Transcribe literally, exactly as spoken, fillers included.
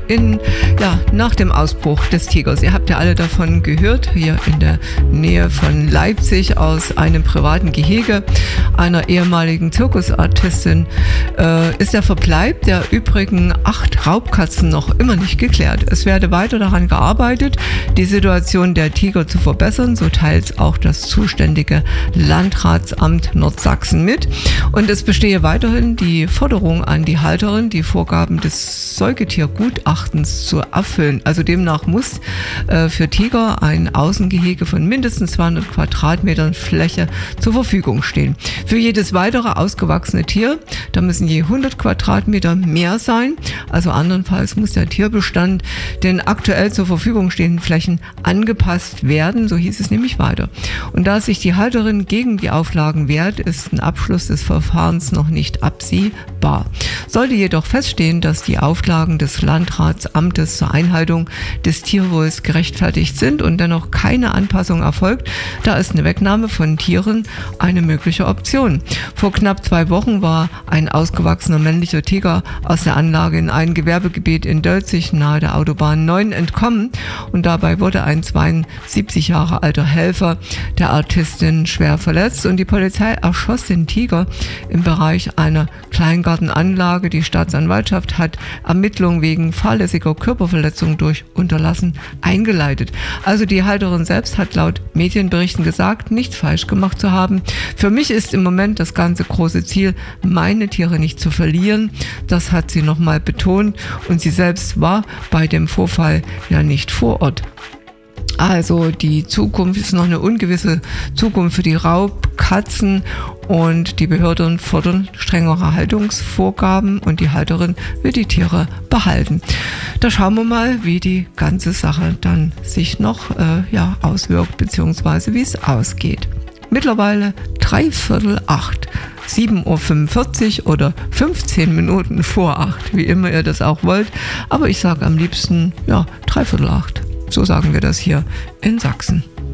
in, ja, nach dem Ausbruch des Tigers. Ihr habt ja alle davon gehört, hier in der Nähe von Leipzig aus einem privaten Gehege einer ehemaligen Zirkusartistin äh, ist der Verbleib der übrigen acht Raubkatzen noch immer nicht geklärt. Es werde weiter daran gearbeitet, die Situation der Tiger zu verbessern, so teilt auch das zuständige Landratsamt Nordsachsen mit. Und es bestehe weiterhin die Forderung an die Halterin, die Vorgaben des Säugetiergutachtens zu erfüllen. Also demnach muss äh, für Tiger ein Außengehege von mindestens zweihundert Quadratmetern Fläche zur Verfügung stehen. Für jedes weitere ausgewachsene Tier, da müssen je hundert Quadratmeter mehr sein. Also andernfalls muss der Tierbestand den aktuell zur Verfügung stehenden Flächen angepasst werden, so hieß es nämlich weiter. Und da sich die Halterin gegen die Auflagen wehrt, ist ein Abschluss des Verfahrens noch nicht absehbar. Sollte jedoch feststehen, dass die Auflagen des Landratsamtes zur Einhaltung des Tierwohls gerechtfertigt sind und dennoch keine Anpassung erfolgt, da ist eine Wegnahme von Tieren eine mögliche Option. Vor knapp zwei Wochen war ein ausgewachsener männlicher Tiger aus der Anlage in ein Gewerbegebiet in Dölzig nahe der Autobahn neun entkommen und dabei wurde ein zweiundsiebzig Jahre alter Helfer der Artistin schwer verletzt und die Polizei erschoss den Tiger im Bereich einer Kleingartenanlage. Die Staatsanwaltschaft hat Ermittlungen wegen fahrlässiger Körperverletzung durch Unterlassen eingeleitet. Also die Halterin selbst hat laut Medienberichten gesagt, nichts falsch gemacht zu haben. Für mich ist im Moment das ganze große Ziel, meine Tiere nicht zu verlieren. Das hat sie nochmal betont und sie selbst war bei dem Vorfall ja nicht vor Ort. Also die Zukunft ist noch eine ungewisse Zukunft für die Raubkatzen und die Behörden fordern strengere Haltungsvorgaben und die Halterin will die Tiere behalten. Da schauen wir mal, wie die ganze Sache dann sich noch äh, ja, auswirkt bzw. wie es ausgeht. Mittlerweile dreiviertel acht. sieben Uhr fünfundvierzig oder fünfzehn Minuten vor acht, wie immer ihr das auch wollt. Aber ich sage am liebsten, ja, dreiviertel acht. So sagen wir das hier in Sachsen.